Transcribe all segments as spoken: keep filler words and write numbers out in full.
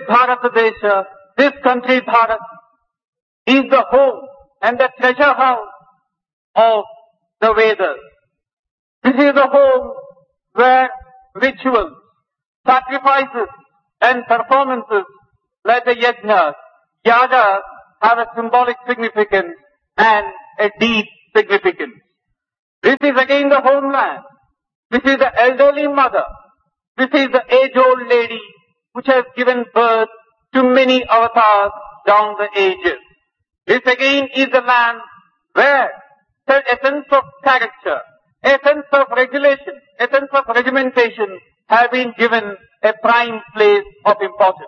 Bharatadesha, this country Bharat, is the home and the treasure house of the Vedas. This is the home where rituals, sacrifices and performances like the yajnas, yagas have a symbolic significance and a deep significance. This is again the homeland. This is the elderly mother. This is the age-old lady which has given birth to many avatars down the ages. This again is the land where a sense of character, a sense of regulation, a sense of regimentation have been given a prime place of importance.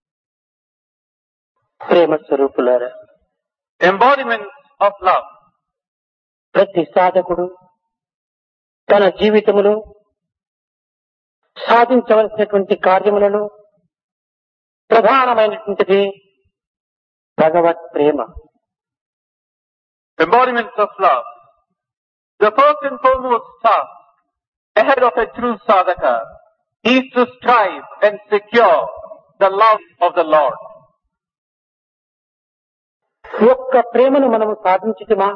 ప్రేమ స్వరూపులారా, Embodiments of love. ప్రతి సాధకుడు తన జీవితములో సాధించవలసినటువంటి కార్యములలో ప్రధానమైనటువంటిది భగవత్ ప్రేమ. Embodiments of love. The first and foremost task ahead of a true sadhaka is to strive and secure the love of the Lord. ఒక్క ప్రేమను మనము సాధించటమా,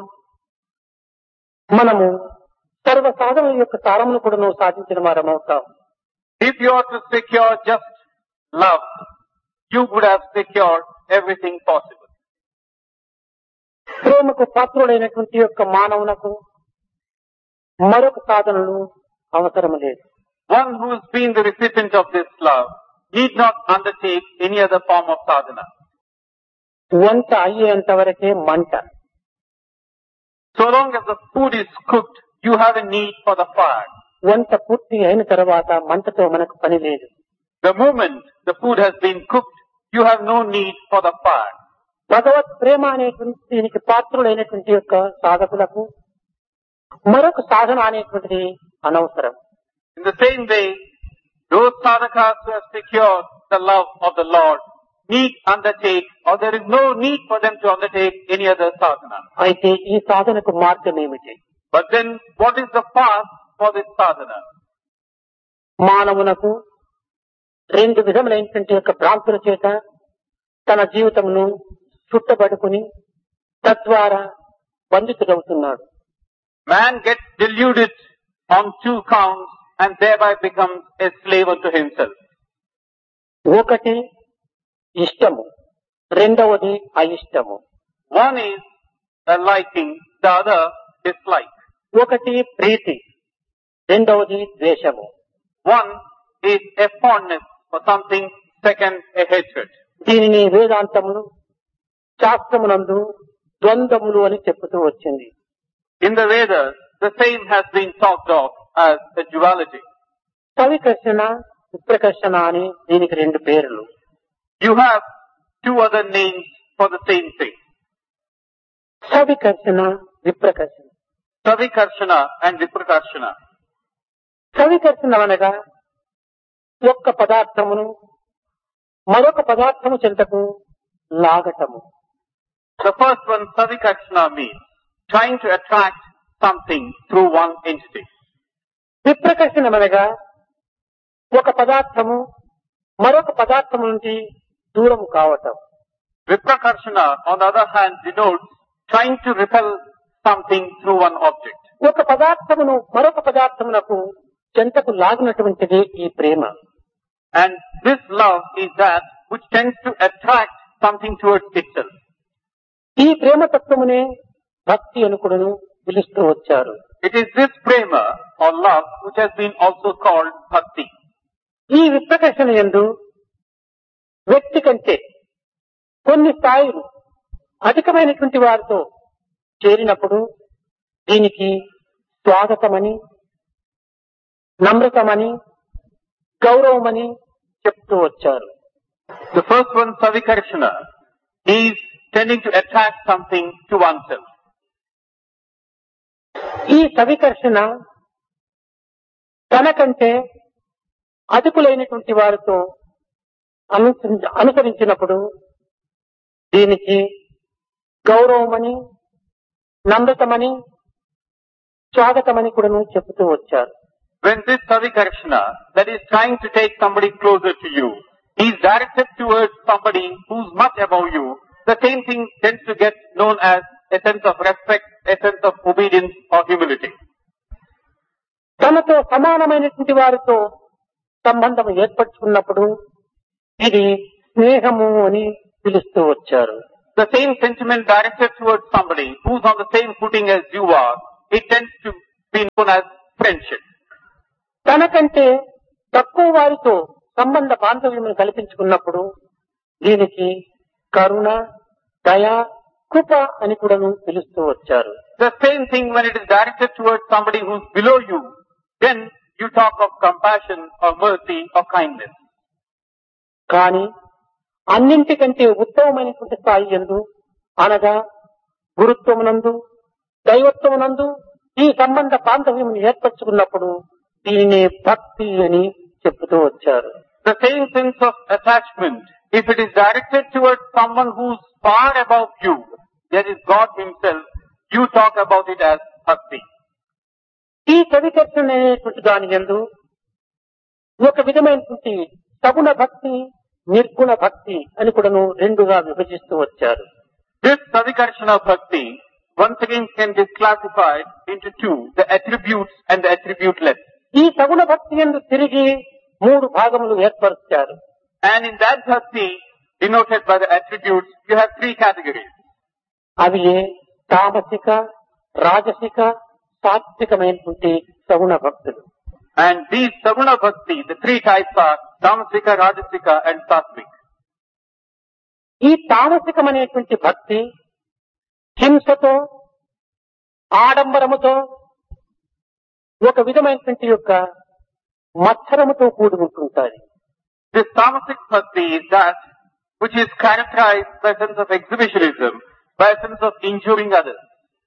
మనము సర్వ సాధనల యొక్క సారమును కూడా నువ్వు సాధించిన వారమవుతాం. If you are to secure just love, you would have secured everything possible. ప్రేమకు పాత్రుడైనటువంటి యొక్క మానవునకు మరొక సాధనలు అవసరం లేదు. One who has been the recipient of this love need not undertake any other form of sadhana. వంట అయ్యేంత వరకే మంట. So long as the food is cooked, you have a need for the fire. వంట పూర్తి అయిన తర్వాత మంటతో మనకు పని లేదు. The moment the food has been cooked, you have no need for the fire. భగవత్ ప్రేమ అనేటువంటి దీనికి పాత్రులైనటువంటి యొక్క సాధకులకు మరొక సాధన అనేటువంటిది అనవసరం. In the same way, those sadhakas who have secured the love of the Lord need undertake, or there is no need for them to undertake any other sadhana. అయితే ఈ సాధనకు మార్గం ఏమిటి? But then, what is the path for this sadhana? మానవునకు రెండు విధములైనటువంటి యొక్క భ్రాంతుల చేత తన జీవితమును చుట్టబడుకుని తద్వారా బంధితుడవుతున్నాడు. Man gets deluded on two counts and thereby becomes a slave unto himself. ఒకటి ఇష్టము, రెండవది అయిష్టము. One is a liking, the other dislike. ఒకటి ప్రీతి, రెండవది ద్వేషము. One is a fondness for something, second a hatred. దీనిని వేదాంతములు శాస్త్రమునందు ద్వంద్వములు అని చెప్పుతూ వచ్చింది. In the Vedas, the same has been talked of as a duality. సవికర్షణ, విప్రకర్షణ అని దీనికి రెండు పేర్లు. You have two other names for the same thing. సవికర్షణ, విప్రకర్షణ. Savikarshana and Viprakarshana. సవికర్షణ అనగా ఒక్క పదార్థమును మరొక పదార్థము చెంతకు లాగటము. The first one, Savikarshana, means trying to attract something through one entity. విప్రకర్షణ అనగా ఒక పదార్థము మరొక పదార్థము నుండి దూరం కావటం. Viprakarshana, on the other hand, denotes trying to repel something through one object. ఒక పదార్థమును మరొక పదార్థమునకు చెంతకు లాగినటువంటిది ఈ ప్రేమ. And this love is that which tends to attract something towards itself. ఈ ప్రేమ తత్వమునే భక్తి అని కూడాను పిలుస్తూ వచ్చారు. It is this prema or love which has been also called bhakti. ఈ విప్రకర్షణ యందు వ్యక్తి కంటే కొన్ని స్థాయిలు అధికమైనటువంటి వారితో చేరినప్పుడు దీనికి స్వాగతమని, నమ్రతమని, గౌరవమని చెప్తూ వచ్చారు. The first one, Savikarshana, is tending to attract something to oneself. ఈ సవికర్షణ తనకంటే అధికులైనటువంటి వారితో అనుసరి అనుసరించినప్పుడు దీనికి గౌరవమని, నమ్రతమని, స్వాగతమని కూడా చెబుతూ వచ్చారు. When this Savikarshana, that is trying to take somebody closer to you, is directed towards somebody who's much above you, the same thing tends to get known as a sense of respect, a sense of obedience or humility. తనతో సమానమైనటువంటి వారితో సంబంధం ఏర్పరచుకున్నప్పుడు ఇది స్నేహము అని పిలుస్తూ వచ్చారు. The same sentiment directed towards somebody who's on the same footing as you are, it tends to be known as friendship. తనకంటే తక్కువ వారితో సంబంధ బాంధవ్యమును కల్పించుకున్నప్పుడు దీనికి కరుణ, దయ, కృప అని కూడా పిలుస్తూ వచ్చారు. The same thing when it is directed towards somebody who's below you, then you talk of compassion or mercy or kindness. కానీ అన్నింటికంటే ఉత్తమమైనటువంటి స్థాయి యందు అనగా గురుత్వమునందు, దైవత్వమునందు ఈ సంబంధ బాంధవ్యమును ఏర్పరచుకున్నప్పుడు దీనిని భక్తి అని చెప్తూ వచ్చారు. The same sense of attachment, if it is directed towards someone who's far above you, that is God himself, you talk about it as bhakti. ఈ కవికర్షణ అనేటువంటి దాని యందు ఒక విధమైనటువంటి సగుణ భక్తి, నిర్గుణ భక్తి అని కూడాను రెండుగా విభజిస్తూ వచ్చారు. This Savikarshana Bhakti once again can be classified into two, the attributes and the attributeless. ఈ సగుణ భక్తి యందు తిరిగి మూడు భాగములు ఏర్పరుస్తారు. And in that Bhakti, denoted by the attributes, you have three categories. అవి తామసిక, రాజసిక, సాత్వికమైనటువంటి సగుణ భక్తులు. And these Saguna Bhakti, the three types are Tamasika, Rajasika and Sattvic. ఈ తామసికమైనటువంటి భక్తి హింసతో, ఆడంబరముతో, ఒక విధమైనటువంటి యొక్క మత్సరముతో కూడి ఉంటుంటారు. This Tamasic Bhakti is that which is characterized by a sense of exhibitionism, by a sense of injuring others.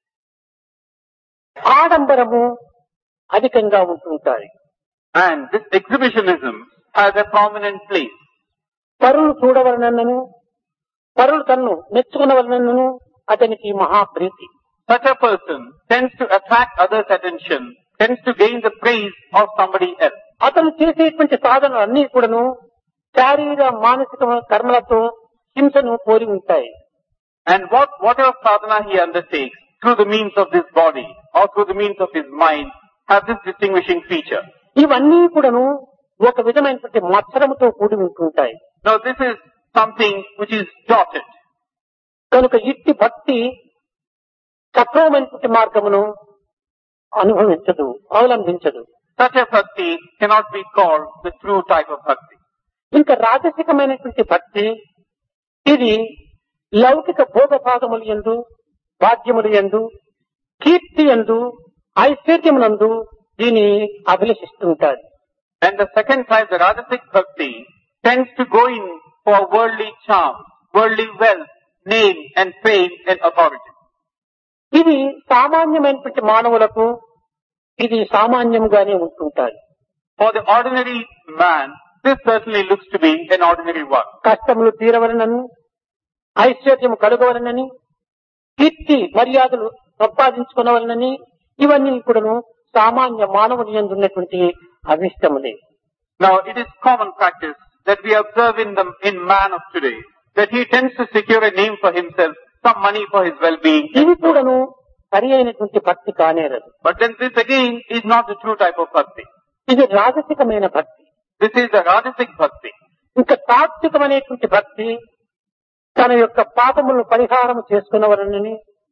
ఆడంబరము అధికంగా ఉంటుంటాయి. And this exhibitionism has a prominent place. పరులు చూడవలనను, పరులు తన్ను మెచ్చుకునవలనను అతనికి మహాప్రీతి. Such a person tends to attract others' attention, tends to gain the praise of somebody else. అతను చేసేటువంటి సాధనలు అన్ని కూడాను శారీర మానసిక కర్మలతో హింసను పోలి ఉంటాయి. And what whatever sadhana he undertakes through the means of this body or through the means of his mind have this distinguishing feature. ఇవన్నీ కూడాను ఒక విధమైనటువంటి మత్సరముతో కూడి ఉంటుంటాయి. Now this is something which is dotted. కనుక ఇట్టి భక్తి సక్రమమైనటువంటి మార్గమును అనుభవించదు, అవలంబించదు. Such a bhakti cannot be called the true type of bhakti. ఇంకా రాజసికమైనటువంటి భక్తి ఇది లౌకిక భోగభాగములు యందు, భాగ్యములు యందు, కీర్తి యందు, ఐశ్వర్యమునందు దీని అభిలషిస్తుంటారు. And the second type, the Rajasic bhakti, tends to go in for worldly charm, worldly wealth, name and fame and authority. ఇది సామాన్యమైనటువంటి మానవులకు ఇది సామాన్యంగానే ఉంటుంటారు. For the ordinary man, this certainly looks to be an ordinary one. కష్టములు తీరవలనని, ఐశ్వర్యము కలుగవలనని, కీర్తి మర్యాదలు సంపాదించుకునవలనని ఇవన్నీ కూడాను సామాన్య మానవుని యందు ఉన్నటువంటి అభిష్టములే. Now it is common practice that we observe in the in man of today that he tends to secure a name for himself, some money for his well-being. ఇది కూడాను సరి అయినటువంటి భక్తి కానేరదు. But then this again is not the true type of bhakti. ఇది రాజసికమైన భక్తి. This is the Rajasic bhakti. ఇంకా తాత్వికమైనటువంటి భక్తి తన యొక్క పాపములను పరిహారం చేసుకున్నవరని,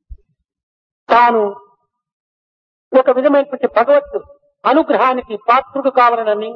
తాను ఒక విధమైనటువంటి భగవత్ అనుగ్రహానికి పాత్రుడు కావాలనని,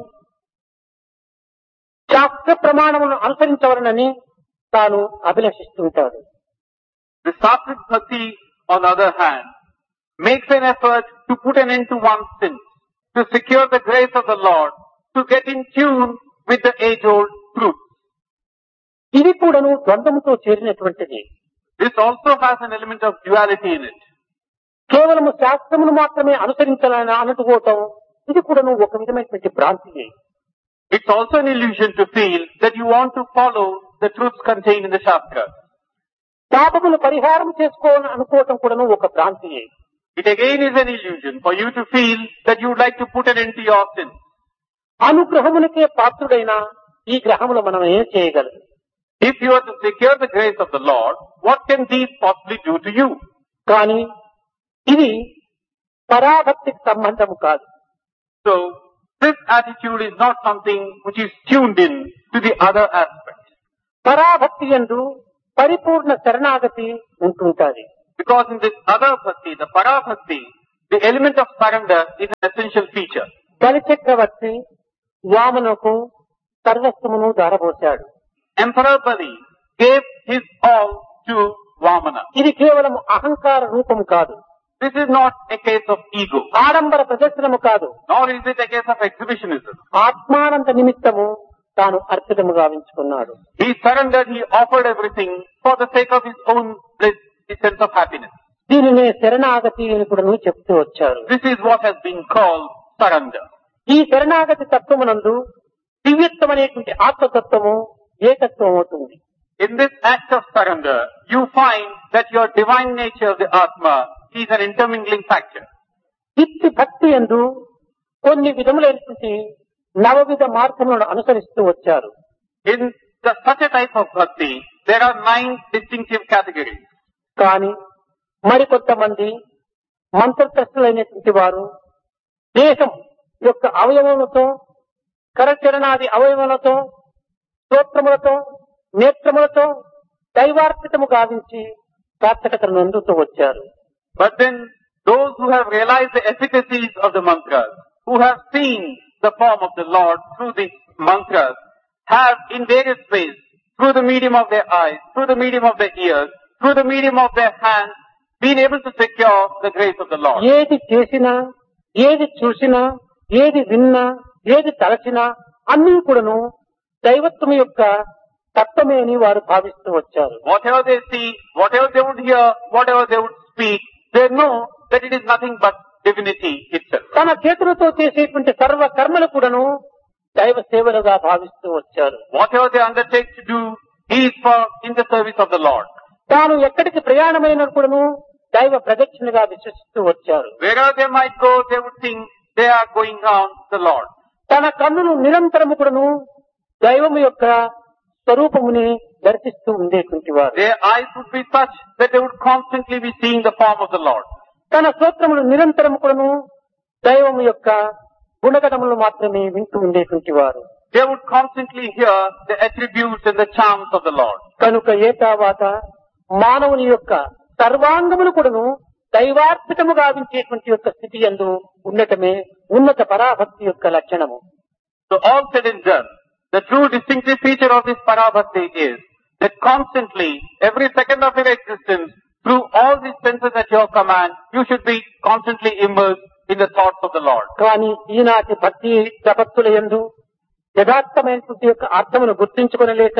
శాస్త్ర ప్రమాణములను అనుసరించవలనని తాను అభిలషిస్తుంటాడు. The Sattvic bhakti, on the other hand, makes an effort to put an end to one's sins, to secure the grace of the Lord, to get in tune with the age-old truth. ఇది కూడాను ద్వంద్వముతో చేరినటువంటిది. This also has an element of duality in it. కేవలము శాస్త్రమును మాత్రమే అనుసరించాలని అనుకోవటం ఇది కూడాను ఒక విధమైనటువంటి భ్రాంతియే. It's also an illusion to feel that you want to follow the truths contained in the Shastras. పాపములు పరిహారం చేసుకోవాలని అనుకోవటం కూడాను ఒక భ్రాంతియే. It again is an illusion for you to feel that you would like to put an end to your sins. అనుగ్రహమునకే పాత్రుడైన ఈ గ్రహంలో మనం ఏం చేయగలం? If you are to secure the grace of the Lord, what can these possibly do to you? కానీ ఇది పరాభక్తికి సంబంధం కాదు. So, this attitude is not something which is tuned in to the other aspects. పరాభక్తి యందు పరిపూర్ణ శరణాగతి ఉంటుంటాది. Because in this other bhakti, the para bhakti, the element of surrender is an essential feature. బలి చక్రవర్తి వామనకు సర్వస్వమును దారబోశాడు. Emperor Bali gave his all to Vamana. ఇది కేవలం అహంకార రూపము కాదు, This is not a case of ego, ఆడంబర ప్రదర్శనము కాదు, nor is it a case of exhibitionism. ఆత్మానంద నిమిత్తము తాను అర్పితముగా ఉంచుకున్నాడు. He surrendered, he offered everything for the sake of his own bliss, his sense of happiness. దీనినే శరణాగతి అని కూడా నువ్వు చెప్తూ వచ్చారు. This is what has been called surrender. ఈ శరణాగతి తత్వమునందు దివ్యత్వం అనేటువంటి ఆత్మతత్వము ఏకత్వం అవుతుంది. In this act of surrender, you find that your divine nature of the Atma is an intermingling factor. ఇట్టి భక్తి యందు కొన్ని విధములైనటువంటి నవవిధ మార్గములను అనుసరిస్తూ వచ్చారు. In the, such a type of bhakti, there are nine distinctive categories. కానీ మరికొంతమంది మంత్రత్రస్తులైనటువంటి వారు దేహం యొక్క అవయవములతో, కరచరణాది అవయవములతో, స్తోత్రములతో, నేత్రములతో దైవార్పితము గావించి సార్థకతను అందుతూ వచ్చారు. But then those who have realized the efficacies of the mantras, who have seen the form of the Lord through the mantras, have in various ways, through the medium of their eyes, through the medium of their ears, through the medium of their hands, been able to secure the grace of the Lord. ఏది చేసినా, ఏది చూసినా, ఏది విన్నా, ఏది తలచినా అన్నీ కూడాను దైవత్వం యొక్క తత్వమే అని వారు భావిస్తూ వచ్చారు. Whatever they see, whatever they would hear, whatever they would speak, they know that it is nothing but divinity itself. తన చేతులతో చేసేటువంటి సర్వ కర్మలు కూడాను దైవ సేవలుగా భావిస్తూ వచ్చారు. Whatever they undertake to do is for in the service of the Lord. తాను ఎక్కడికి ప్రయాణమైన కూడాను దైవ ప్రదక్షిణగా విశ్వసిస్తూ వచ్చారు. Wherever they might go, they would think they are going round the Lord. తన కన్నులు నిరంతరము కూడాను దైవము యొక్క స్వరూపముని దర్శిస్తూ ఉండేటువంటి వారు. Their eyes would be such that they would constantly be seeing the form of the Lord. తన స్తోత్రములు నిరంతరము కూడాను దైవము యొక్క గుణగణములు మాత్రమే వింటూ ఉండేటువంటి వారు. They would constantly hear the attributes and the charms of the Lord. కనుక ఏ తర్వాత మానవుని యొక్క సర్వాంగములు కూడాను దైవార్పితము గావించేటువంటి యొక్క స్థితి యందు ఉండటమే ఉన్నత పరాభక్తి యొక్క లక్షణము. So all said and done, the true distinctive feature of this parabhakti is that constantly, every second of your existence, through all these senses at your command, you should be constantly immersed in the thoughts of the Lord. కానీ ఈనాటి భక్తి ప్రపత్తుల యందు యథార్థమైనటువంటి యొక్క అర్థమును గుర్తించుకొనలేక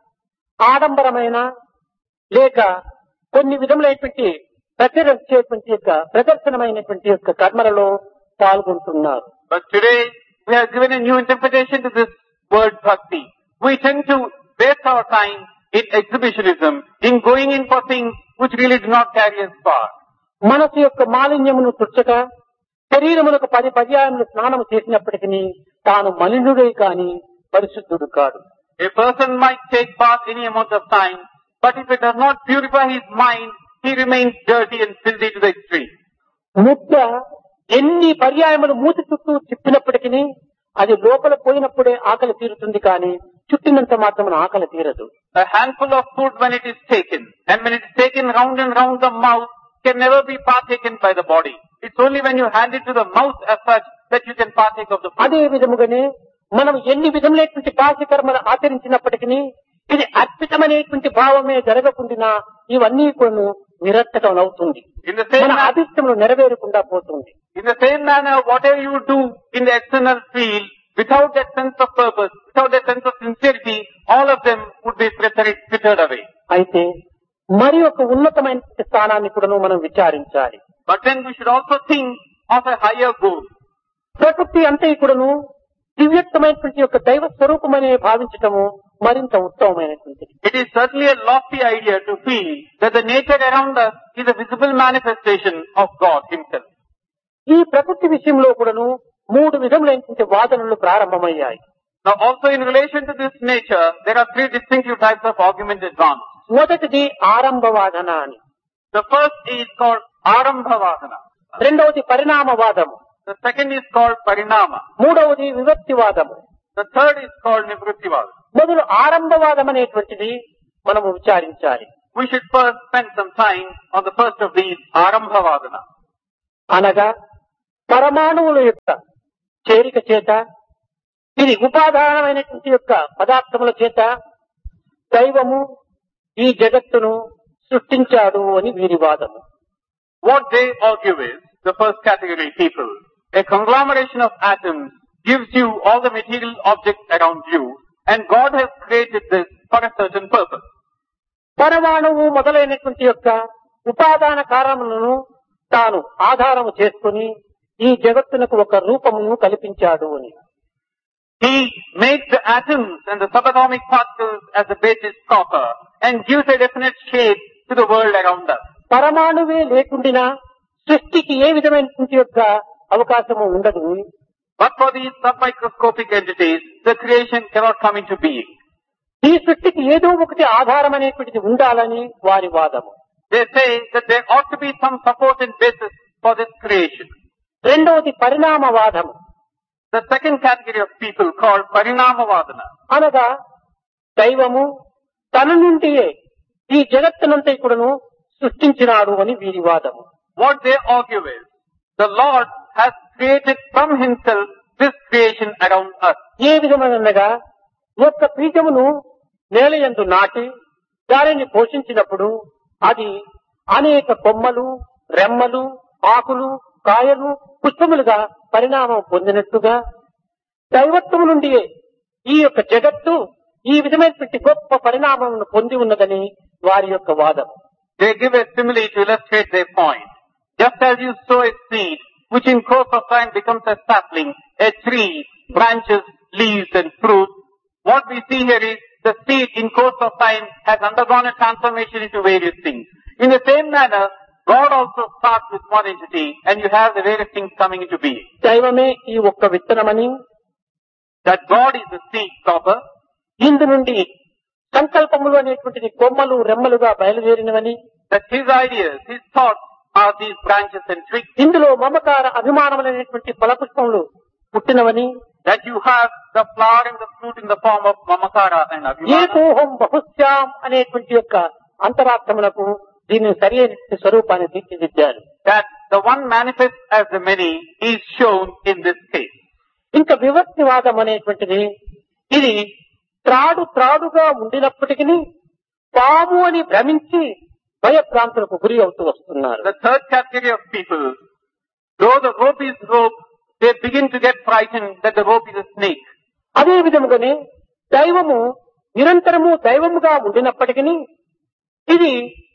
ఆడంబరమైన లేక కొన్ని విధములైనటువంటి ప్రచురించేటువంటి యొక్క ప్రదర్శనమైనటువంటి యొక్క కర్మలలో పాల్గొంటున్నారు. But today, we have given a new interpretation to this word bhakti. We tend to waste our time in exhibitionism, in going in for things which really do not carry us far. మనసు యొక్క మాలిన్యమును తుచ్చక శరీరములకు పది పర్యాయములు స్నానము చేసినప్పటికీ తాను మలినుడే కాని పరిశుద్ధుడు కాడు. A person might take bath any amount of time, but if it does not purify his mind, he remains dirty and filthy to the extreme. ముద్ద ఎన్ని పర్యాయములు మూతి చుట్టూ తిప్పినప్పటికీ అది లోపల పోయినప్పుడే ఆకలి తీరుతుంది కానీ చుట్టినంత మాత్రం ఆకలి తీరదు. A handful of food when it is taken, and when it is taken round and round the mouth, can never be partaken by the body. It's only when you hand it to the mouth as such that you can partake of the food. అదే విధముగానే మనం ఎన్ని విధములైనటువంటి బాహ్యకర్మలు ఆచరించినప్పటికీ ఇది అర్పితమైనటువంటి భావమే జరగకుండా ఇవన్నీ కూడా నిరర్థకం అవుతుంది. In the same మన manner, అభిష్టములు నెరవేరకుండా పోతుంది. in the same manner, whatever you do in the external field, without that sense of purpose, without that sense of sincerity, all of them would be frittered frittered away. అయితే మరి ఒక ఉన్నతమైన స్థానాన్ని కూడా మనం విచారించాలి. But then we should also think of a higher goal. ప్రకృతి అంతా కూడాను దివ్యత్వమైనటువంటి యొక్క దైవ స్వరూపమనే భావించటము మరింత ఉత్తమమైనటువంటిది. It is certainly a lofty idea to feel that the nature around us is a visible manifestation of God Himself. ఈ ప్రకృతి విషయంలో కూడాను మూడు విధములైనటువంటి వాదనలు ప్రారంభమయ్యాయి. Now also in relation to this nature, there are three distinctive types of argument advanced. మొదటిది ఆరంభవాదన అని, The first is called Arambhavadana. రెండవది పరిణామవాదము, The second is called Parinama. మూడవది వివక్తివాదము. The third is called Nivrittivada. మొదలు ఆరంభవాదం అనేటువంటిది మనము విచారించాలి. We should first spend some time on the first of these, Arambhavadana. అనగా పరమాణువుల యొక్క చేరిక చేత, ఇది ఉపాదానమైనటువంటి యొక్క పదార్థముల చేత దైవము ఈ జగత్తును సృష్టించాడు అని వీరి వాదము. What they argue is, the first category people, a conglomeration of atoms gives you all the material objects around you, and God has created this for a certain purpose. పరమాణువు మొదలైనటువంటి యొక్క ఉపాదాన కారణములను తాను ఆధారము చేసుకుని ఈ జగత్తునకు ఒక రూపమును కల్పించాడు అని. He makes the atoms and the subatomic particles as the basis copper and gives a definite shape to the world around us. పరమాణువే లేకుండినా సృష్టికి ఏ విధమైనటువంటి యొక్క అవకాశము ఉండదు. But for these submicroscopic entities, the creation cannot come into being. ఈ సృష్టికి ఏదో ఒకటి ఆధారం అనేటువంటిది ఉండాలని వారి వాదము. They say that there ought to be some support and basis for this creation. రెండవది పరిణామవాదము. The second category of people called Parinamavadana. అనగా దైవము తన నుండియే ఈ జగత్తునంతా కూడాను సృష్టించినాడు అని వీరి వాదము. What they argue is, the Lord has created from himself this creation around us. ఏ విధమనగా ఒక్క బీజమును నేలయందు నాటి దానిని పోషించినప్పుడు అది అనేక కొమ్మలు, రెమ్మలు, ఆకులు, కాయలు, పుష్పములుగా పరిణామం పొందినట్టుగా దైవత్వము నుండి ఈ యొక్క జగత్తు ఈ విధమైనటువంటి గొప్ప పరిణామమును పొంది ఉన్నదని వారి యొక్క వాదం. They give a simile to illustrate their point. Just as you sow a seed, which in course of time becomes a sapling, a tree, branches, leaves and fruit, what we see here is the seed in course of time has undergone a transformation into various things. In the same manner, God also starts with one entity and you have the various things coming into being. దైవమే ఈ ఒక్క విత్తనమని, that God is the seed stopper, ఇందు నుండి సంకల్పములు అనేటువంటిది కొమ్మలు, రెమ్మలుగా బయలుదేరినవని, that his ideas, his thoughts are these branches and twigs, ఇందులో మమకార అభిమానములైనటువంటి ఫలపుష్పములు పుట్టినవని, that you have the flower and the fruit in the form of mamakara and abhimana, ఏకోహం బహుశ్యాం అనేటువంటి యొక్క అంతరార్థములకు దీని సరి అయిన స్వరూపాన్ని తీర్చిదిద్దారు. that the one manifest as the many is shown in this case. ఇంకా వివక్తివాదం అనేటువంటిది ఇది త్రాడు త్రాడుగా ఉండినప్పటికీ పాము అని భ్రమించి భయభ్రాంతులకు గురి అవుతూ వస్తున్నారు. The third category of people, though the rope is rope, they begin to get frightened that the rope is a snake. అదే విధముగానే దైవము నిరంతరము దైవముగా ఉండినప్పటికీ ఇది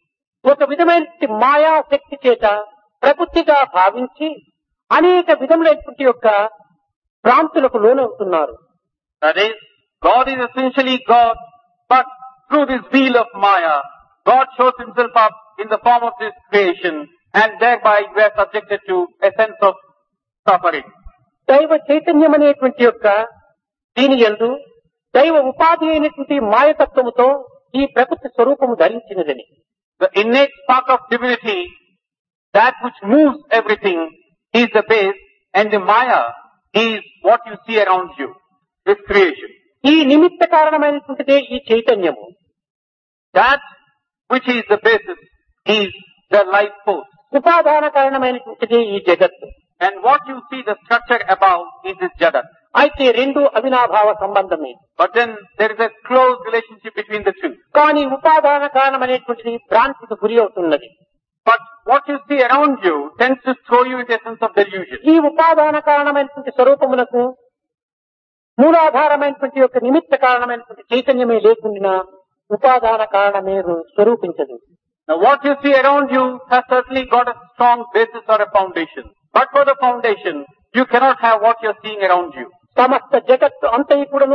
ఒక విధమైన మాయా శక్తి చేత ప్రకృతిగా భావించి అనేక విధములైనటువంటి యొక్క భ్రాంతులకు లోనవుతున్నారు. That is, God is essentially God, but through this wheel of Maya, God shows himself up in the form of this creation, and thereby we are subjected to a sense of suffering. దైవ చైతన్యం అనేటువంటి యొక్క దీని యందు దైవ ఉపాధి అయినటువంటి మాయతత్వముతో ఈ ప్రకృతి స్వరూపము ధరించినదని. The innate spark of divinity, that which moves everything, is the base, and the Maya is what you see around you, this creation. ఈ నిమిత్త కారణమైనటువంటిదే ఈ చైతన్యము. That which is the basis is the life force. ఉపాదాన కారణమైనటువంటిదే ఈ జగత్తు. And what you see the structure above is this Jagat. అయితే రెండు అవినాభావ సంబంధమే. But then there is a close relationship between the two. కానీ ఉపాదాన కారణమైనటువంటిది భ్రాంతికి గురి అవుతున్నది. But what you see around you tends to throw you into a sense of delusion. ఈ ఉపాదాన కారణమైనటువంటి స్వరూపములకు మూలాధారమైనటువంటి యొక్క నిమిత్త కారణమైనటువంటి చైతన్యమే లేకుండా ఉపాదాన కారణమే స్వరూపించదు. Now what you see around you has certainly got a strong basis or a foundation. But for the foundation, you cannot have what you are seeing around you. సమస్త జగత్తు అంతయు కూడాను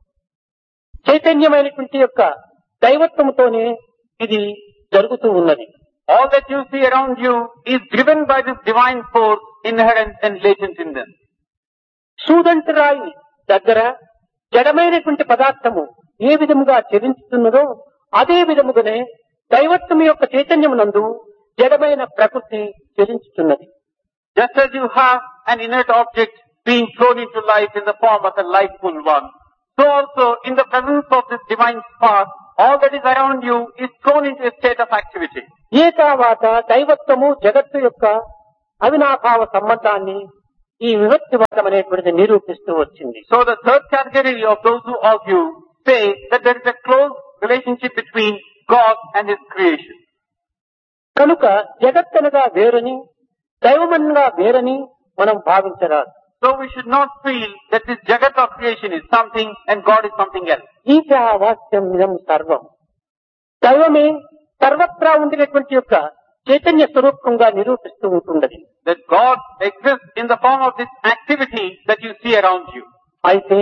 చైతన్యమైనటువంటి యొక్క దైవత్వముతోనే ఇది జరుగుతూ ఉన్నది. All that you see around you is driven by this divine force inherent and latent in them. సూదంటి రాయి దగ్గర జడమైనటువంటి పదార్థము ఏ విధముగా చరించుతున్నదో అదే విధముగానే దైవత్వం యొక్క చైతన్యమునందు జడమైన ప్రకృతి చరించుతున్నది. Just as you have an inert object being thrown into life in the form of a lifeful one, so also in the presence of this divine spark, all that is around you is thrown into a state of activity. ఏ తర్వాత దైవత్వము జగత్తు యొక్క అవినాభావ సంబంధాన్ని ఈ విభక్తివాదం అనేటువంటిది నిరూపిస్తూ వచ్చింది. So the third category of those who argue say that there is a close relationship between God and His creation. కనుక జగత్తనగా వేరని దైవమనగా వేరని మనం భావించరాదు. So we should not feel that this Jagat of creation is something and God is something else. ఈశావాస్యం ఇదం సర్వం. దైవమే సర్వత్రా ఉండినటువంటి యొక్క చైతన్య స్వరూపంగా నిరూపిస్తూ ఉంటున్నది. That God exists in the form of this activity that you see around you. అయితే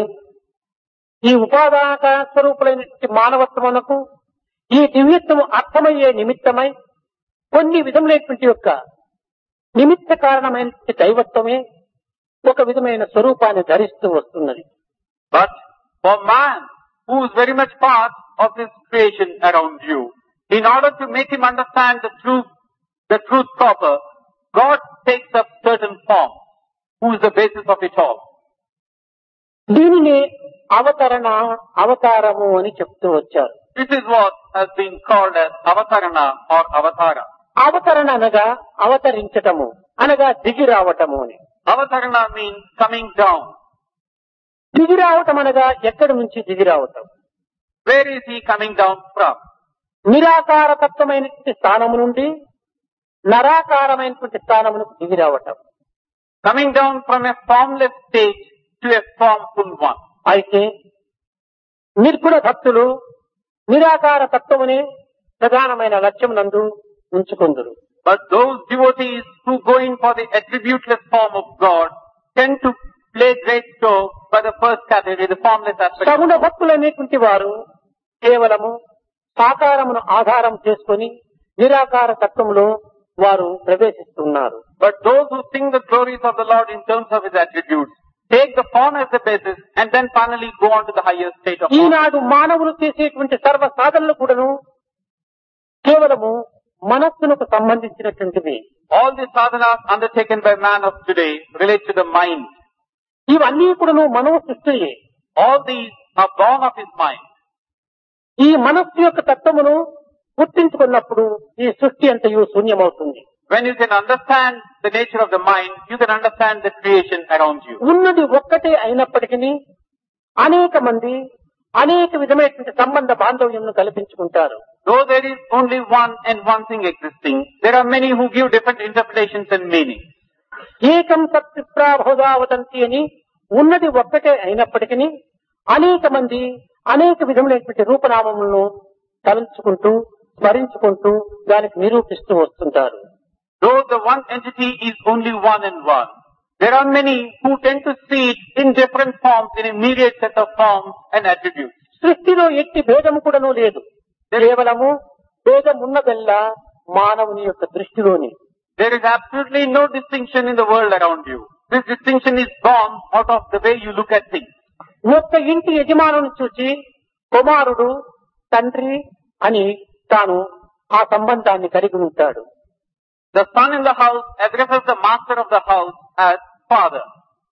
ఈ ఉపాదాన స్వరూపులైనటువంటి మానవత్వమునకు ఈ దివ్యత్వము అర్థమయ్యే నిమిత్తమై కొన్ని విధములైనటువంటి యొక్క నిమిత్త కారణమైనటువంటి దైవత్వమే ఒక విధమైన స్వరూపాన్ని ధరిస్తూ వస్తున్నది. But for man, who is very much part of this creation around you, in order to make him understand the truth, the truth proper, God takes up certain form, who is the basis of it all. దీనిని అవతరణ అవతారము అని చెప్తూ వచ్చారు. This is what has been called as avatarana or avatara. అవతరణ అనగా అవతరించటము అనగా దిగి రావటము అని. Avatarana means coming down. దిగి రావటం అనగా ఎక్కడి నుంచి దిగి రావటం? Where is he coming down from? నిరాకార తత్వమైనటువంటి స్థానము నుండి నరాకారమైనటువంటి స్థానమునకు దిగి రావటం. Coming down from a formless state to a formful one. అయితే నిర్గుణ భక్తులు నిరాకార తత్వమునే ప్రధానమైన లక్ష్యమునందు ఉంచుకొందురు. But those devotees who go in for the attributeless form of God tend to play great show by the first category, the formless aspect. సగుణ భక్తులనేటువంటి వారు కేవలము సాకారమును ఆధారం చేసుకొని నిరాకార తత్వములో వారు ప్రవేశిస్తున్నారు. But those who sing the glories of the Lord in terms of His attributes take the form as the basis and then finally go on to the higher state of God. ఈనాడు మానవులు చేసేటువంటి సర్వ సాధనలు కూడాను కేవలము మనస్సునకు సంబంధించినటువంటివి. All the sadhanas undertaken by man of today relate to the mind. ఇవన్నీ కూడాను మనో సృష్టియే. All these are born of his mind. ఈ మనస్సు యొక్క తత్వమును గుర్తించుకున్నప్పుడు ఈ సృష్టి అంతయు శూన్యమవుతుంది. When you can understand the nature of the mind, you can understand the creation around you. ఉన్నది ఒక్కటే అయినప్పటికీ అనేక మంది అనేక విధమైనటువంటి సంబంధ బాంధవ్యంను కల్పించుకుంటారు. Though there is only one and one thing existing, there are many who give different interpretations and meanings. ఏకం సత్ప్రాభోదావతంతి అని ఉన్నది ఒక్కటే అయినప్పటికీ అనేక మంది అనేక విధములైనటువంటి రూపనామములను తలంచుకుంటూ స్మరించుకుంటూ దానికి నిరూపిస్తూ వస్తుంటారు. Though the one entity is only one and one, there are many who tend to see it in different forms, in a myriad set of forms and attributes. సృష్టిలో ఎట్టి భేదము కూడాను లేదు. కేవలము భేదం ఉన్నదల్లా మానవుని యొక్క దృష్టిలోని. There is absolutely no distinction in the world around you. This distinction is born out of the way you look at things. ఒక్క ఇంటి యజమానుని చూసి కుమారుడు తండ్రి అని తాను ఆ సంబంధాన్ని కలిగి ఉంటాడు. The son in the house addresses the master of the house as father.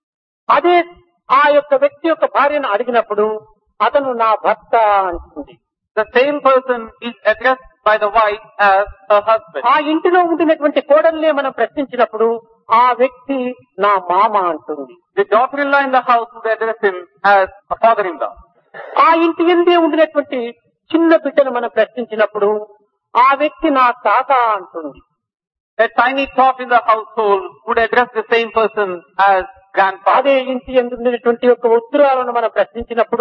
అదే ఆ యొక్క వ్యక్తి యొక్క భార్యను అడిగినప్పుడు అతను నా భర్త అంటుంది. The same person is addressed by the wife as her husband. ఆ ఇంటిలో ఉండినటువంటి కోడల్నే మనం ప్రశ్నించినప్పుడు ఆ వ్యక్తి నా మామ అంటుంది. The daughter-in-law in the house would address him as a father-in-law. ఆ ఇంటి ఎందే ఉండినటువంటి చిన్న బిడ్డను మనం ప్రశ్నించినప్పుడు ఆ వ్యక్తి నా తాత అంటుంది. A tiny tot in the household would address the same person as grandfather. అదే ఇంటి ఎందు ఉండినటువంటి యొక్క ఉత్తరాలను మనం ప్రశ్నించినప్పుడు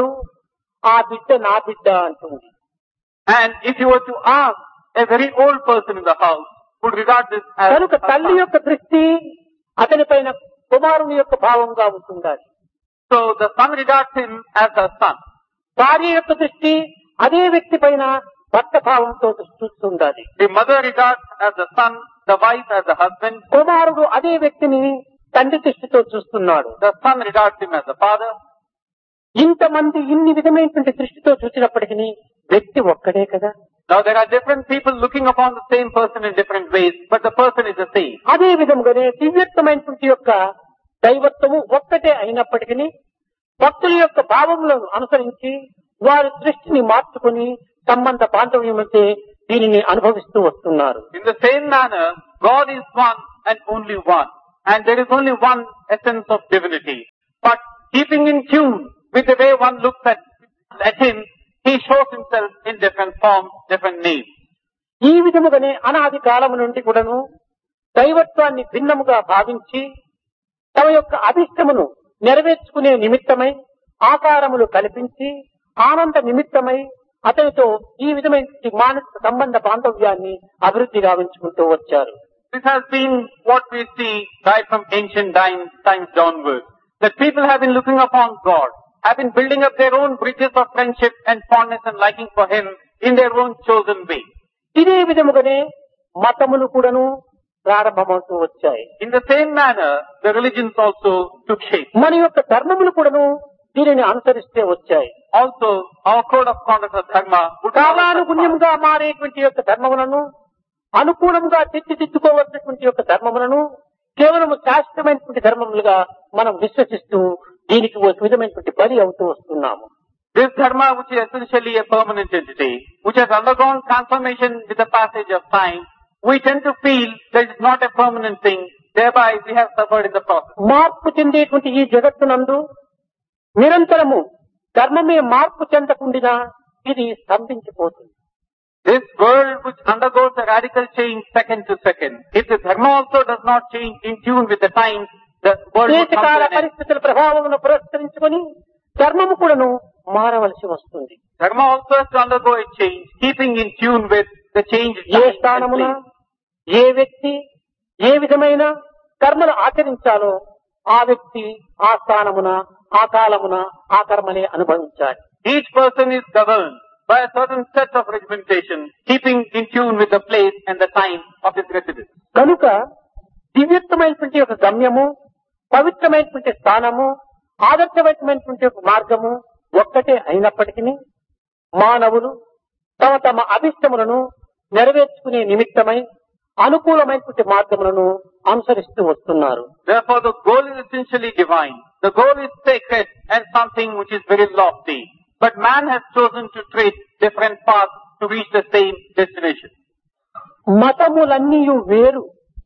ఆ బిడ్డ నా బిడ్డ అంటుంది. And if you were to ask, a very old person in the house would regard this as కనుక తల్లి యొక్క దృష్టి అతని పైన కుమారుని యొక్క భావంగా ఉంటుండాలి. So the son regards him as her son. భార్య యొక్క దృష్టి అదే వ్యక్తి పైన భర్త భావంతో చూస్తుండాలి. The mother regards as the son, the wife as the husband. కుమారుడు అదే వ్యక్తిని తండ్రి దృష్టితో చూస్తున్నాడు. The son regards him as the father. ఇంతమంది ఇన్ని విధమైనటువంటి దృష్టితో చూసినప్పటికీ వ్యక్తి ఒక్కడే కదా. Now there are different people looking upon the same person in different ways, but the person is the same. అదే విధముగానే దివ్యత్వమైనటువంటి యొక్క దైవత్వము ఒక్కటే అయినప్పటికీ భక్తుల యొక్క భావములను అనుసరించి వారి దృష్టిని మార్చుకుని సంబంధ బాంధవ్యం అంటే దీనిని అనుభవిస్తూ వస్తున్నారు. In the same manner, God is one and only one, and there is only one essence of divinity. But keeping in tune with the way one looks at, at him, he shows himself in different forms, different names. ఈ విధముగానే అనాది కాలము నుండి కూడాను దైవత్వాన్ని భిన్నముగా భావించి తమ యొక్క అభిష్టమును నెరవేర్చుకునే నిమిత్తమై ఆకారములు కల్పించి ఆనంద నిమిత్తమై అతనితో ఈ విధమైన మానసిక సంబంధ బాంధవ్యాన్ని అభివృద్ధి గావించుకుంటూ వచ్చారు. This has been what we see right from ancient times, times downwards. That people have been looking upon God, have been building up their own bridges of friendship and fondness and liking for Him in their own chosen way. ఇదే విధముగానే మతములు కూడాను ప్రారంభమవుతూ వచ్చాయి. In the same manner, the religions also took shape. మన యొక్క ధర్మములు కూడాను దీనిని అనుసరిస్తే వచ్చాయి. Also, our code of conduct of dharma would కాలానుగుణ్యంగా మారేటువంటి యొక్క ధర్మములను అనుకూలంగా తీర్చిదిద్దుకోవలసినటువంటి యొక్క ధర్మములను కేవలం శాశ్వతమైనటువంటి ధర్మములుగా మనం విశ్వసిస్తూ దీనికి ఒక విధమైనటువంటి బలి అవుతూ వస్తున్నాము. This dharma, which is essentially a permanent entity, which has undergone transformation with the passage of time, we tend to feel that it is not a permanent thing, thereby we have suffered in the process. మార్పు చెందేటువంటి ఈ జగత్తునందు నిరంతరము ధర్మమే మార్పు చెందకుండా ఇది స్తంభించిపోతుంది. This world which undergoes a radical change second to second, if the dharma also does not change in tune with the times, the world will come to దేశకాల an end. పరిస్థితుల ప్రభావమును పురస్కరించుకొని ధర్మము కూడాను మారవలసి వస్తుంది. Dharma also has to undergo a change, keeping in tune with the change in A time and స్థానమున place. ఏ వ్యక్తి ఏ విధమైన కర్మలు ఆచరించాలో ఆ వ్యక్తి ఆ స్థానమున ఆ కాలమున ఆ కర్మలే అనుభవించాలి. Each person is governed by a certain set of regimentation, keeping in tune with the place and the time of his residence. కనుక దివ్యత్వమైనటువంటి ఒక గమ్యము, పవిత్రమైనటువంటి స్థానము, ఆదర్శమైనటువంటి ఒక మార్గము ఒక్కటే అయినప్పటికీ మానవులు తమ తమ అభిష్టములను నెరవేర్చుకునే నిమిత్తమై అనుకూలమైనటువంటి మార్గములను అనుసరిస్తూ వస్తున్నారు. Therefore, the goal is essentially divine. The goal is sacred and something which is very lofty. But man has chosen to tread different paths to reach the same destination. మతములన్నీ వేరు,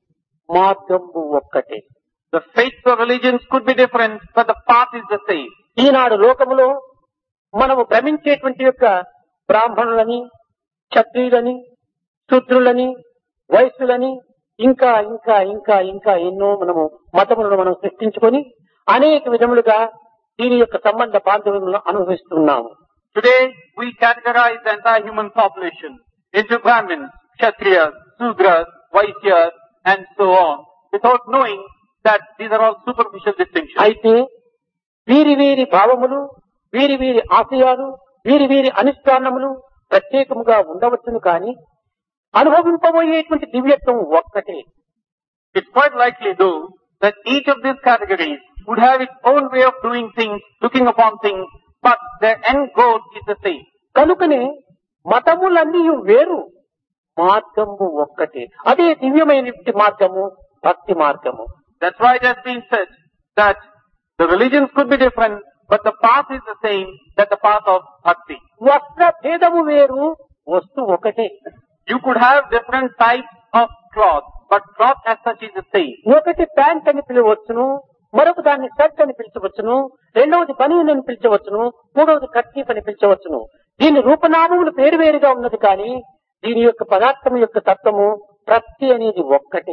మార్గము ఒక్కటే. The faiths of religions could be different, but the path is the same. ఈనాడు లోకములో మనము భ్రమించేటువంటి యొక్క బ్రాహ్మణులని, క్షత్రియులని, శూద్రులని, వైశ్యులని ఇంకా ఇంకా ఇంకా ఇంకా ఎన్నో మనము మతములను మనం సృష్టించుకొని అనేక విధములుగా దీని యొక్క సంబంధ బాంధవ్యములను అనుభవిస్తున్నాము. Today, we categorize the entire human population into Brahmins, Kshatriyas, Sudras, Vaisyas, and so on, without knowing that these are all superficial distinctions. అయితే వీరి వీరి భావములు, వీరి వీరి ఆశయాలు, వీరి వీరి అనుష్ఠానములు ప్రత్యేకముగా ఉండవచ్చును కానీ అనుభవింపబోయేటువంటి దివ్యత్వం ఒక్కటే. It's quite likely, though, that each of these categories would have its own way of doing things, looking upon things, but their end goal is the same. కనుకనే మతములన్నీ వేరు, మార్గము ఒక్కటే. అదే దివ్యమైనటువంటి మార్గము, భక్తి మార్గము. That's why it has been said that the religions could be different, but the path is the same, that the path of bhakti. వస్త్ర భేదము వేరు, వస్తు ఒకటే. You could have different types of cloth, but cloth as such is the same. ఒకటి pant అని పిలవచ్చును, మరొక దాన్ని shirt అని పిలిచవచ్చును, రెండవది బనీన్ అని పిలిచవచ్చును, మూడవది కర్చీఫ్ అని పిలిచవచ్చును. దీని రూపనామములు పేరు వేరుగా ఉన్నది కానీ దీని యొక్క పదార్థం యొక్క తత్వము ప్రతి అనేది ఒక్కటే.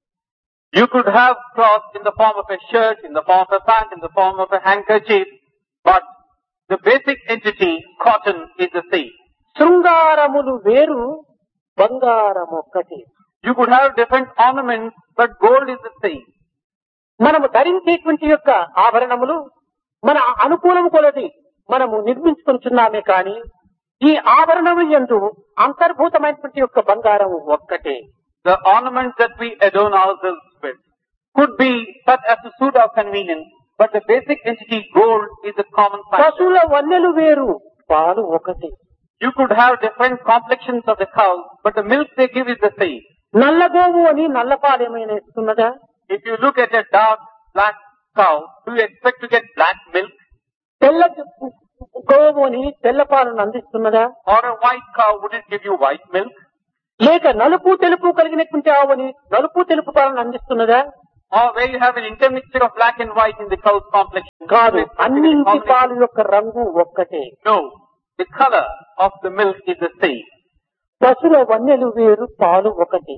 You could have cloth in the form of a shirt, in the form of a pant, in the form of a handkerchief, but the basic entity, cotton, is the same. శృంగారములు వేరు, బంగారం ఒక్కటే. You could have different ornaments, but gold is the same. మనము ధరించేటువంటి యొక్క ఆభరణములు మన అనుకూలము కొలది మనము నిర్మించుకుంటున్నామే కానీ ఈ ఆభరణము యందు అంతర్భూతమైనటువంటి యొక్క బంగారం ఒక్కటే. The ornaments that we adorn ourselves with could be such as to suit our convenience, but the basic entity gold is the common factor. పశువుల వన్నెలు వేరు, పాలు ఒకటి. You could have different complexions of the cows, but the milk they give is the same. నల్ల గోవు అని నల్ల పాలు ఏమైనా ఇస్తున్నదా? If you look at a dark black cow, do you expect to get black milk? తెల్ల గోవు అని తెల్ల పాలను అందిస్తున్నదా? Or a white cow, would it give you white milk? లేక నలుపు తెలుపు కలిగినటువంటి ఆవుని నలుపు తెలుపు పాలను అందిస్తున్నదా? Or where you have an intermixture of black and white in the cow's complexion? కాదు, అన్నింటి పాలు యొక్క రంగు ఒక్కటే. No, the color of the milk is the same. పశువుల వన్నెలు వేరు, పాలు ఒకటి.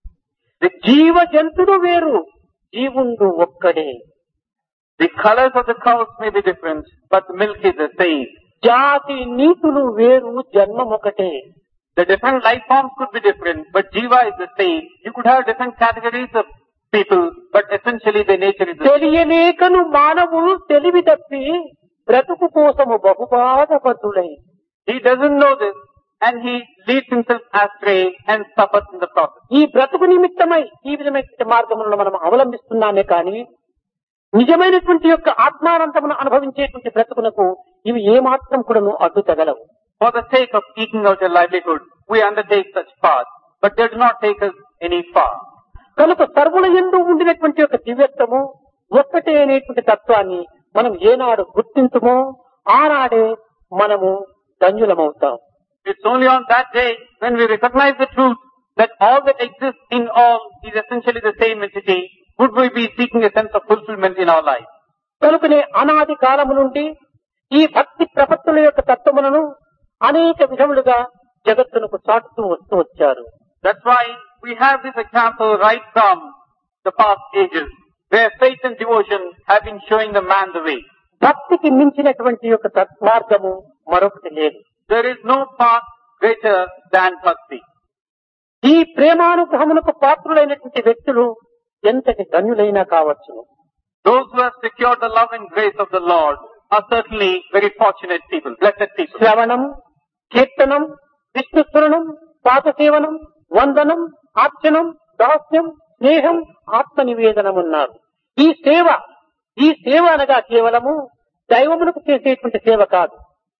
జీవ జంతుడు వేరు, జీవుండు ఒక్కడే. The colors of the cows may be different, but the milk is the same. జాతి నీతులు వేరు, జన్మం ఒకటే. The different life forms could be different, but Jiva is the same. You could have different categories of people, but essentially their nature is the same. తెలియలేకను మానవుడు తెలివి తప్పి బ్రతుకు కోసము బహుబాధపతులై. He doesn't know this, and he leads himself astray and suffers in the process. ఈ బ్రతుకు నిమిత్తమై ఈ విధమైన మార్గములను మనం అవలంబిస్తున్నామే కానీ నిజమైనటువంటి యొక్క ఆత్మానందమును అనుభవించేటువంటి బ్రతుకునకు ఇవి ఏమాత్రం కూడాను అడ్డు తగలవు. For the sake of eking out a livelihood, we undertake such paths, but they do not take us any far. కనుక సర్వుల యందు ఉండినటువంటి యొక్క దివ్యత్వము ఒక్కటే అనేటువంటి తత్వాన్ని మనం ఏనాడు గుర్తించుమో ఆనాడే మనము ధన్యులమవుతాం. It's only on that day when we recognize the truth that all that exists in all is essentially the same entity, would we be seeking a sense of fulfillment in our life. కనుకనే అనాది కాలము నుండి ఈ భక్తి ప్రపత్తుల యొక్క తత్వములను అనేక విధములుగా జగత్తునకు చాటుతూ వస్తూ వచ్చారు. That's why we have this example right from the past ages, where faith and devotion have been showing the man the way. భక్తికి మించినటువంటి యొక్క తత్ మార్గము మరొకటి లేదు. There is no path greater than bhakti. ఈ ప్రేమానుగ్రహమునకు పాత్రులైనటువంటి వ్యక్తులు ఎంతటి ధన్యులైనా కావచ్చును. Those who have secured the love and grace of the Lord are certainly very fortunate people, blessed people. శ్రవణం, కీర్తనం, విష్ణుస్మరణం, పాదసేవనం, వందనం, ఆర్చనం, దాస్యం, స్నేహం, ఆత్మ నివేదనం ఉన్నారు. ఈ సేవ ఈ సేవ అనగా కేవలము దైవమునకు చేసేటువంటి సేవ కాదు.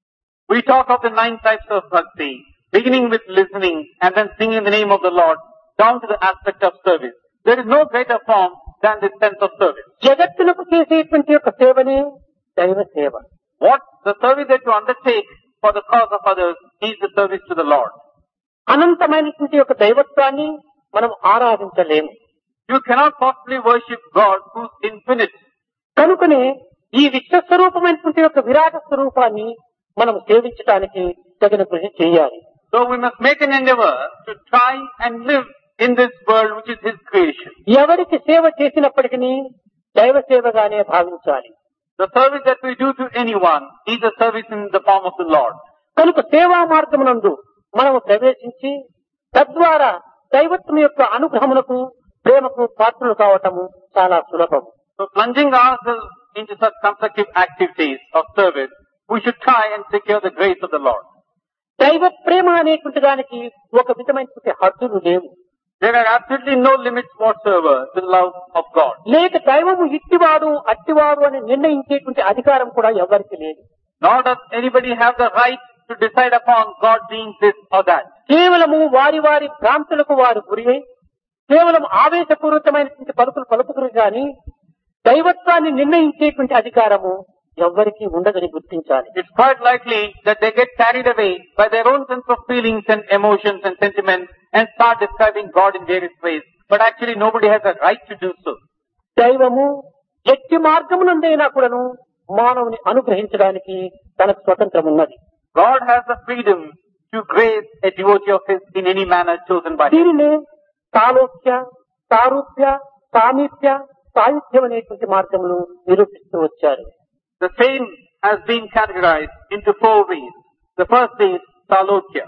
We talk of the nine types of bhakti, beginning with listening and then singing the name of the Lord, down to the aspect of service. There is no greater form than this sense of service. జగత్తునకు చేసేటువంటి యొక్క సేవనే దైవ సేవ. What the service that you undertake for the cause of others is the service to the Lord. అనంతమైనటువంటి యొక్క దైవత్వాన్ని మనం ఆరాధించలేము. You cannot possibly worship God who is infinite. కనుకనే ఈ విశ్వస్వరూపమైనటువంటి యొక్క విరాట స్వరూపాన్ని మనం సేవించడానికి తగిన కృషి చేయాలి. So we must make an endeavor to try and live in this world which is His creation. ఎవరికి సేవ చేసినప్పటికీ దైవ సేవగానే భావించాలి. The service that we do to anyone is a service in the form of the Lord. కనుక సేవా మార్గమునందు మనము ప్రవేశించి తద్వారా దైవత్వం యొక్క అనుగ్రహమునకు ప్రేమకు పాత్రలు కావటము చాలా సులభం. So plunging ourselves into such constructive activities of service, we should try and secure the grace of the Lord. దైవ ప్రేమ అనేటువంటి దానికి ఒక విధమైనటువంటి హద్దులు లేవు. There are absolutely no limits whatsoever to the love of God. లేక దైవము ఇట్టివాడు అట్టివాడు అని నిర్ణయించేటువంటి అధికారం కూడా ఎవరికి లేదు. Nor does anybody have the right to decide upon God being this or that. కేవలము వారి వారి భ్రాంతులకు వారు గురి అయి కేవలం ఆవేశపూరితమైనటువంటి పలుకులు పలుకుతురు గాని దైవత్వాన్ని నిర్ణయించేటువంటి అధికారము ఎవ్వరికీ ఉండదని గుర్తించాలి. It's quite likely that they get carried away by their own sense of feelings and emotions and sentiments and start describing God in various ways. But actually nobody has a right to do so. దైవము ఎట్టి మార్గమునందైనా కూడాను మానవుని అనుగ్రహించడానికి తనకు స్వతంత్రం ఉన్నది. God has the freedom to grace a devotee of His in any manner chosen by Him. దీనినే సాలోక్య, సారూప్య, సామీప్య, సాయుధ్యం అనేటువంటి మార్గములు నిరూపిస్తూ వచ్చారు. The same has been categorized into four ways. The first is Salokya.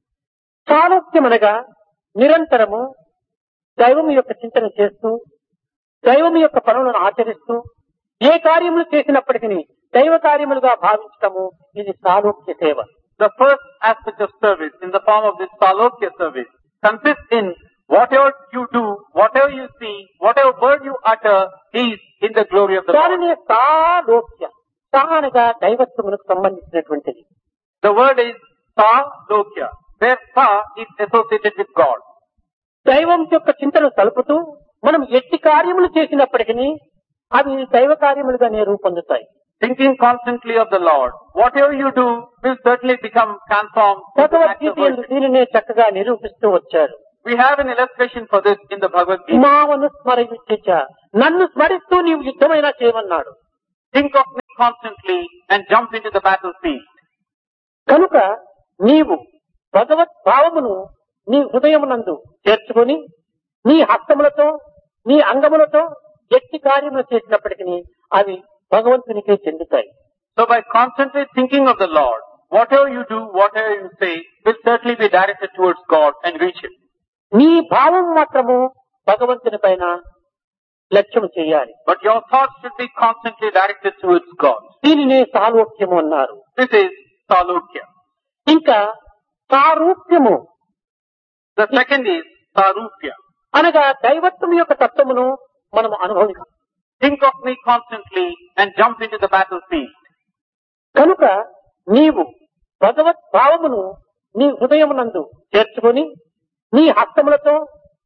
సాలోక్యం అనగా నిరంతరము దైవం యొక్క చింతన చేస్తూ దైవం యొక్క పనులను ఆచరిస్తూ ఏ కార్యములు చేసినప్పటికీ దైవ కార్యములుగా భావించటము ఇది సాలోక్య సేవ. The first aspect of service in the form of this Salokya service consists in Whatever you do, whatever you see, whatever word you utter is in the glory of the Lord. దానిని సాలోక్య సా అనగా దైవత్వములకు సంబంధించినటువంటిది. The word is Sa Lokya, where Sa is associated with God. దైవం యొక్క చింతను సలుపుతూ మనం ఎట్టి కార్యములు చేసినప్పటికీ అవి దైవ కార్యములుగానే రూపొందుతాయి. Thinking constantly of the Lord, whatever you do will certainly become transformed. into acts of Bhagavad Gita యందు worship. దీనినే చక్కగా నిరూపిస్తూ వచ్చారు. We have an illustration for this in the Bhagavad Gita. మావను స్మరించ నన్ను స్మరిస్తూ నీవు యుద్ధమైనా చేయమన్నాడు. Think of me constantly and jump into the battlefield. కనుక నీవు భగవత్ భావమును నీ హృదయమునందు చేర్చుకొని నీ హస్తములతో నీ అంగములతో ఎట్టి కార్యములు చేసినప్పటికీ అవి భగవంతునికే చెందుతాయి. So by constantly thinking of the Lord, whatever you do, whatever you say will certainly be directed towards God and reach Him. నీ భావం మాత్రము భగవంతుని పైన లక్ష్యం చేయాలి. But your thoughts should be constantly directed towards God. దీనినే సాలోక్యము అన్నారు. This is Salokya. ఇంకా సారూప్యము The second is Sarupya. అనగా దైవత్వం యొక్క తత్వమును మనం అనుభవిస్తాం. Think of me constantly and jump into the battlefield. కనుక నీవు భగవత్ భావమును నీ హృదయమునందు చేర్చుకొని నీ హస్తములతో